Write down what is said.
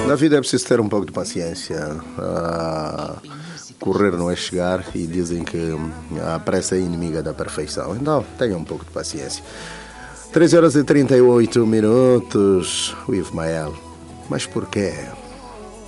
Na vida é preciso ter um pouco de paciência. Correr não é chegar e dizem que a pressa é inimiga da perfeição. Então, tenha um pouco de paciência. 3 horas e 38 minutos. O Ismael. Mas por quê?